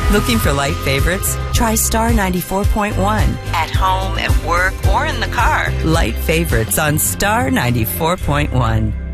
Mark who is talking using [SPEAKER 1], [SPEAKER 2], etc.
[SPEAKER 1] Looking for light favorites? Try Star 94.1. At home, at work, or in the car. Light favorites on Star 94.1.